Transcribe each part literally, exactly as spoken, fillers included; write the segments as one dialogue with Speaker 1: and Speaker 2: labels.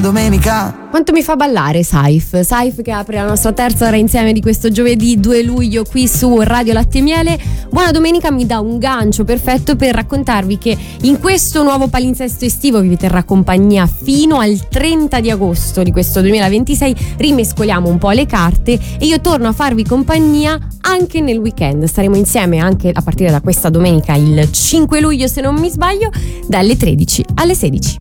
Speaker 1: domenica.
Speaker 2: Quanto mi fa ballare Saif Saif che apre la nostra terza ora insieme di questo giovedì due luglio qui su Radio Latte e Miele. Buona domenica mi dà un gancio perfetto per raccontarvi che in questo nuovo palinsesto estivo vi terrà compagnia fino al trenta di agosto di questo duemilaventisei. Rimescoliamo un po' le carte e io torno a farvi compagnia anche nel weekend. Staremo insieme anche a partire da questa domenica, il cinque luglio se non mi sbaglio, dalle tredici alle sedici.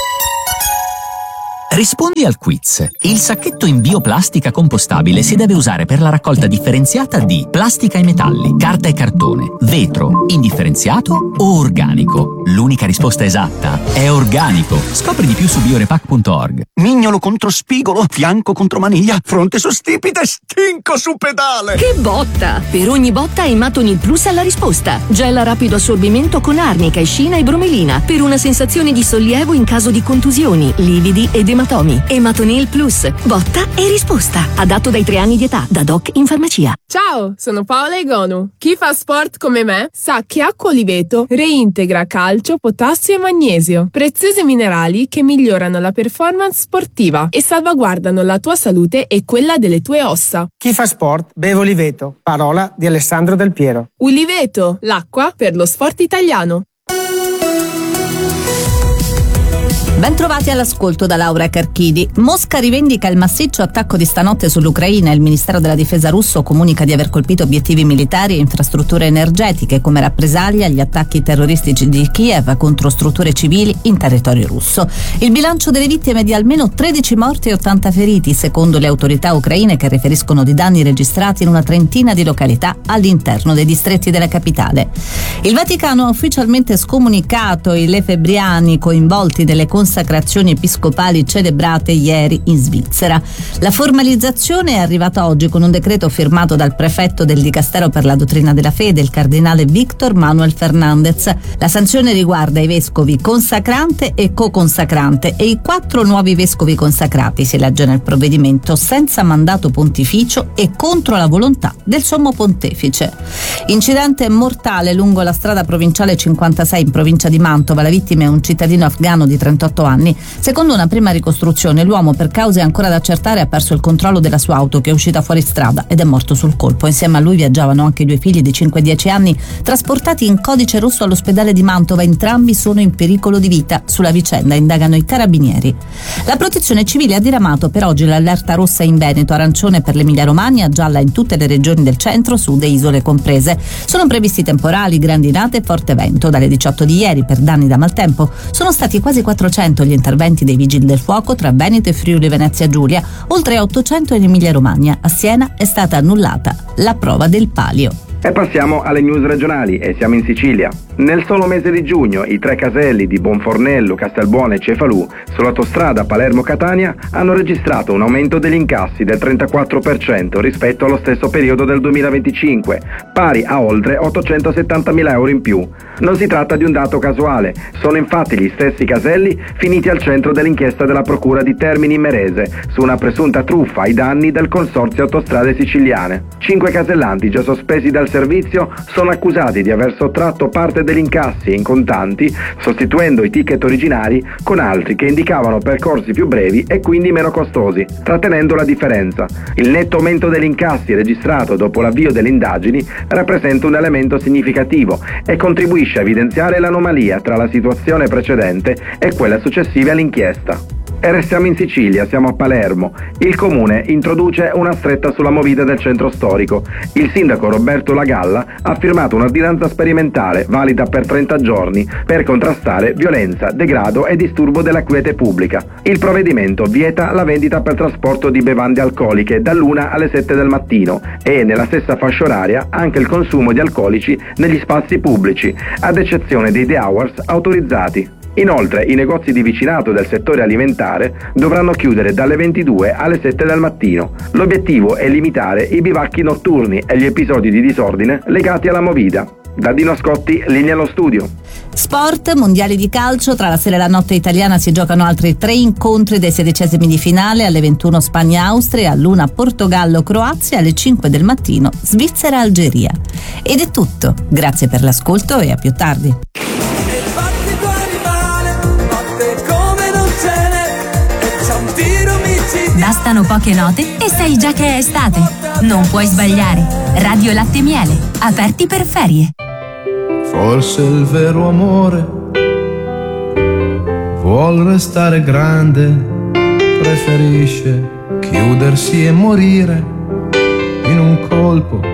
Speaker 3: Rispondi al quiz. Il sacchetto in bioplastica compostabile si deve usare per la raccolta differenziata di plastica e metalli, carta e cartone, vetro, indifferenziato o organico. L'unica risposta esatta è organico. Scopri di più su biorepack punto org.
Speaker 1: Mignolo contro spigolo, fianco contro maniglia, fronte su stipite, stinco su pedale.
Speaker 4: Che botta! Per ogni botta Ematonil Plus ha la risposta. Gel a rapido assorbimento con arnica, escina e bromelina per una sensazione di sollievo in caso di contusioni, lividi ed ematomi. Ematonil Plus. Botta e risposta. Adatto dai tre anni di età. Da Doc in farmacia.
Speaker 5: Ciao, sono Paola Egonu. Chi fa sport come me sa che acqua Oliveto reintegra calcio, potassio e magnesio, preziosi minerali che migliorano la performance sportiva e salvaguardano la tua salute e quella delle tue ossa.
Speaker 6: Chi fa sport beve Oliveto. Parola di Alessandro Del Piero.
Speaker 5: Oliveto, l'acqua per lo sport italiano.
Speaker 7: Ben trovati all'ascolto da Laura Carchidi. Mosca rivendica il massiccio attacco di stanotte sull'Ucraina. Il Ministero della Difesa russo comunica di aver colpito obiettivi militari e infrastrutture energetiche come rappresaglia agli attacchi terroristici di Kiev contro strutture civili in territorio russo. Il bilancio delle vittime è di almeno tredici morti e ottanta feriti, secondo le autorità ucraine, che riferiscono di danni registrati in una trentina di località all'interno dei distretti della capitale. Il Vaticano ha ufficialmente scomunicato i lefebbriani coinvolti nelle consacrazioni episcopali celebrate ieri in Svizzera. La formalizzazione è arrivata oggi con un decreto firmato dal prefetto del Dicastero per la dottrina della fede, il cardinale Victor Manuel Fernandez. La sanzione riguarda i vescovi consacrante e co-consacrante e i quattro nuovi vescovi consacrati, si legge nel provvedimento, senza mandato pontificio e contro la volontà del sommo pontefice. Incidente mortale lungo la strada provinciale cinquantasei in provincia di Mantova. La vittima è un cittadino afghano di trentotto anni. Secondo una prima ricostruzione, l'uomo, per cause ancora da accertare, ha perso il controllo della sua auto, che è uscita fuori strada, ed è morto sul colpo. Insieme a lui viaggiavano anche due figli di cinque e dieci anni, trasportati in codice rosso all'ospedale di Mantova. Entrambi sono in pericolo di vita. Sulla vicenda indagano i carabinieri. La protezione civile ha diramato per oggi l'allerta rossa in Veneto, arancione per l'Emilia-Romagna, gialla in tutte le regioni del centro, sud e isole comprese. Sono previsti temporali, grandinate e forte vento. Dalle diciotto di ieri, per danni da maltempo, sono stati quasi quattrocento gli interventi dei vigili del fuoco tra Veneto e Friuli Venezia Giulia, oltre a ottocento in Emilia Romagna. A Siena è stata annullata la prova del palio.
Speaker 8: E passiamo alle news regionali e siamo in Sicilia. Nel solo mese di giugno i tre caselli di Bonfornello, Castelbuono e Cefalù sull'autostrada Palermo-Catania hanno registrato un aumento degli incassi del trentaquattro per cento rispetto allo stesso periodo del duemilaventicinque, pari a oltre ottocentosettantamila euro in più. Non si tratta di un dato casuale, sono infatti gli stessi caselli finiti al centro dell'inchiesta della Procura di Termini Imerese su una presunta truffa ai danni del Consorzio Autostrade Siciliane. Cinque casellanti già sospesi dal servizio sono accusati di aver sottratto parte degli incassi in contanti, sostituendo i ticket originari con altri che indicavano percorsi più brevi e quindi meno costosi, trattenendo la differenza. Il netto aumento degli incassi registrato dopo l'avvio delle indagini rappresenta un elemento significativo e contribuisce a evidenziare l'anomalia tra la situazione precedente e quella successiva all'inchiesta. E restiamo in Sicilia, siamo a Palermo. Il comune introduce una stretta sulla movida del centro storico. Il sindaco Roberto Lagalla ha firmato un'ordinanza sperimentale valida per trenta giorni per contrastare violenza, degrado e disturbo della quiete pubblica. Il provvedimento vieta la vendita per trasporto di bevande alcoliche dall'una alle sette del mattino e, nella stessa fascia oraria, anche il consumo di alcolici negli spazi pubblici, ad eccezione dei day hours autorizzati. Inoltre, i negozi di vicinato del settore alimentare dovranno chiudere dalle ventidue alle sette del mattino. L'obiettivo è limitare i bivacchi notturni e gli episodi di disordine legati alla movida. Da Dino Scotti, linea allo studio.
Speaker 7: Sport, mondiali di calcio. Tra la sera e la notte italiana si giocano altri tre incontri dei sedicesimi di finale. Alle ventuno Spagna-Austria, all'una Portogallo-Croazia, alle cinque del mattino Svizzera-Algeria. Ed è tutto. Grazie per l'ascolto e a più tardi.
Speaker 9: Come non ce n'è, e c'ha Bastano poche note e sai già che è estate. Non puoi sbagliare. Radio Latte e Miele, aperti per ferie.
Speaker 10: Forse il vero amore vuol restare grande, preferisce chiudersi e morire in un colpo